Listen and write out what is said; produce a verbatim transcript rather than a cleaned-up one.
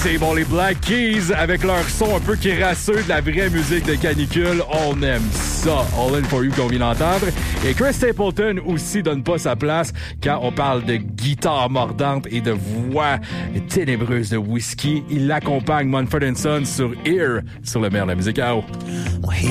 C'est bon, les Black Keys, avec leur son un peu crasseux de la vraie musique de canicule, on aime ça. All In For You qu'on vient d'entendre. Et Chris Stapleton aussi donne pas sa place quand on parle de guitare mordante et de voix ténébreuse de whisky. Il l'accompagne Mumford and Sons sur Ear, sur le maire de la musique à eau.